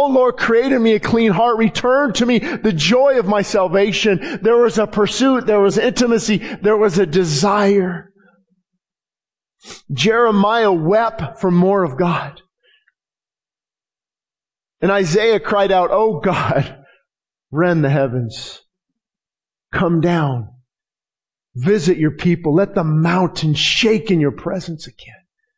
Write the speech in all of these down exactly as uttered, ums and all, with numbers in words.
Lord, create in me a clean heart. Return to me the joy of my salvation. There was a pursuit. There was intimacy. There was a desire. Jeremiah wept for more of God. And Isaiah cried out, "Oh God, rend the heavens. Come down. Visit your people. Let the mountains shake in your presence again."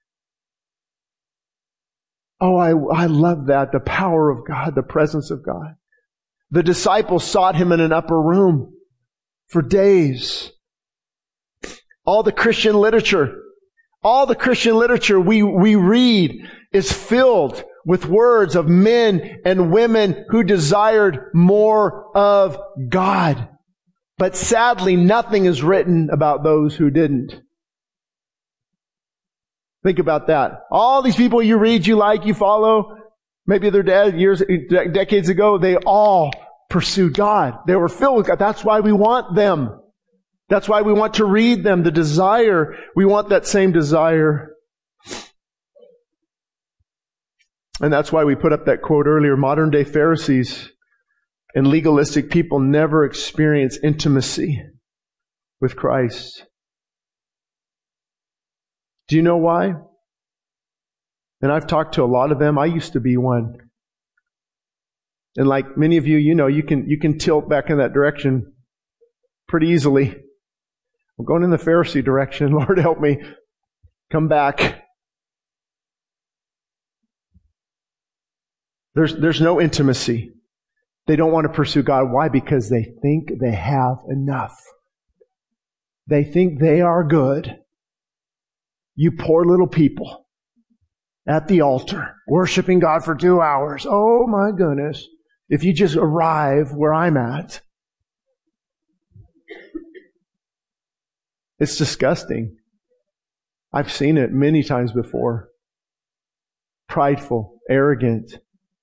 Oh, I, I love that. The power of God, the presence of God. The disciples sought Him in an upper room for days. All the Christian literature, all the Christian literature we, we read is filled with words of men and women who desired more of God. But sadly, nothing is written about those who didn't. Think about that. All these people you read, you like, you follow, maybe they're dead years, decades ago, they all pursued God. They were filled with God. That's why we want them. That's why we want to read them. The desire, we want that same desire. And that's why we put up that quote earlier. Modern day Pharisees and legalistic people never experience intimacy with Christ. Do you know why? And I've talked to a lot of them. I used to be one. And like many of you, you know, you can, you can tilt back in that direction pretty easily. I'm going in the Pharisee direction. Lord, help me come back. There's, there's no intimacy. They don't want to pursue God. Why? Because they think they have enough. They think they are good. You poor little people at the altar, worshiping God for two hours. Oh my goodness. If you just arrive where I'm at. It's disgusting. I've seen it many times before. Prideful, arrogant.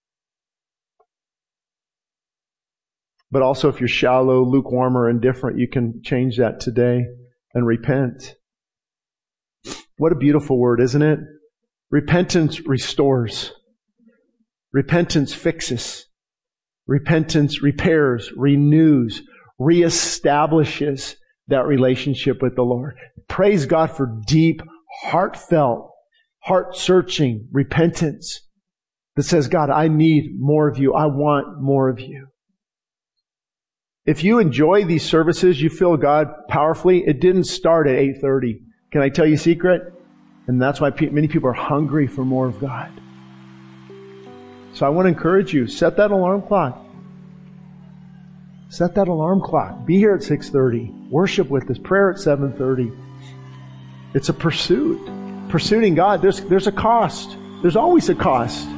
But also if you're shallow, lukewarm, or indifferent, you can change that today and repent. What a beautiful word, isn't it? Repentance restores. Repentance fixes. Repentance repairs, renews, reestablishes that relationship with the Lord. Praise God for deep, heartfelt, heart-searching repentance that says, God, I need more of you. I want more of you. If you enjoy these services, you feel God powerfully, it didn't start at eight thirty. Can I tell you a secret? And that's why many people are hungry for more of God. So I want to encourage you, set that alarm clock. Set that alarm clock. Be here at six thirty. Worship with us. Prayer at seven thirty. It's a pursuit. Pursuing God, there's, there's a cost. There's always a cost.